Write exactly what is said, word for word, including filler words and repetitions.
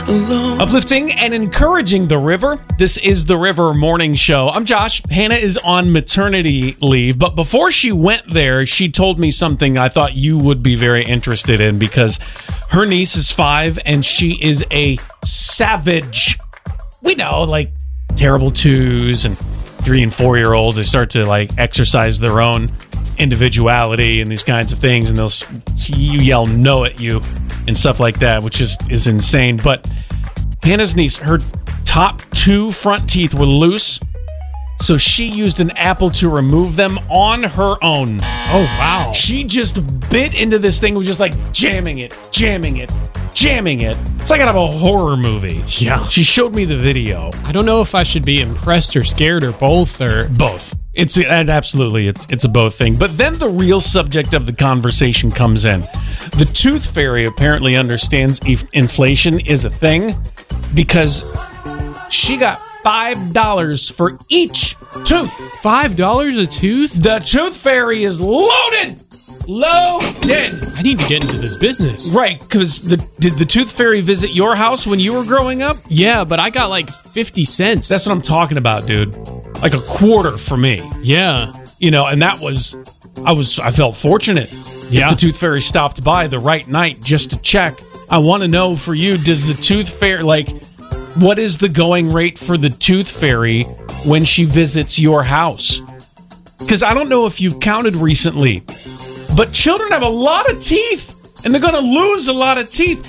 alone. Uplifting and encouraging the river. This is the River Morning Show. I'm Josh. Hannah is on maternity leave, but before she went there, she told me something I thought you would be very interested in because her niece is five and she is a savage. We know, like, terrible twos and three and four year olds, they start to like exercise their own individuality and these kinds of things, and they'll you yell no at you and stuff like that, which is is insane. But Hannah's niece, her top two front teeth were loose, so she used an apple to remove them on her own. Oh, wow. She just bit into this thing, was just like jamming it, jamming it, jamming it. It's like out of a horror movie. Yeah. She showed me the video. I don't know if I should be impressed or scared or both or... Both. It's and absolutely, it's it's a both thing. But then the real subject of the conversation comes in. The tooth fairy apparently understands if inflation is a thing because she got five dollars for each tooth. Five dollars a tooth? The tooth fairy is loaded. Loaded. I need to get into this business. Right, because the did the tooth fairy visit your house when you were growing up? Yeah, but I got like fifty cents. That's what I'm talking about, dude. Like a quarter for me. Yeah. You know, and that was, I was, I felt fortunate. Yeah. If the tooth fairy stopped by the right night just to check. I want to know for you, does the tooth fairy, like, what is the going rate for the tooth fairy when she visits your house? Because I don't know if you've counted recently, but children have a lot of teeth, and they're going to lose a lot of teeth.